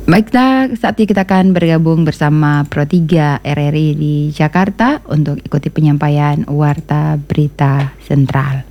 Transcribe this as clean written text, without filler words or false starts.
Baiklah, saatnya kita akan bergabung bersama Pro 3 RRI di Jakarta untuk ikuti penyampaian Warta Berita Sentral.